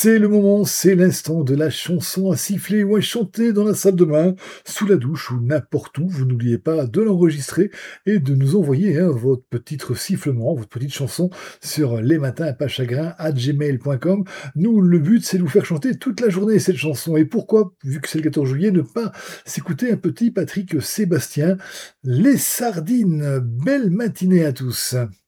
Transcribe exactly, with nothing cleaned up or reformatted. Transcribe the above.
C'est le moment, c'est l'instant de la chanson à siffler ou à chanter dans la salle de bain, sous la douche ou n'importe où. Vous n'oubliez pas de l'enregistrer et de nous envoyer hein, votre petit sifflement, votre petite chanson sur lesmatins à gmail point com. Nous, le but, c'est de vous faire chanter toute la journée cette chanson. Et pourquoi, vu que c'est le quatorze juillet, ne pas s'écouter un petit Patrick Sébastien, Les Sardines. Belle matinée à tous.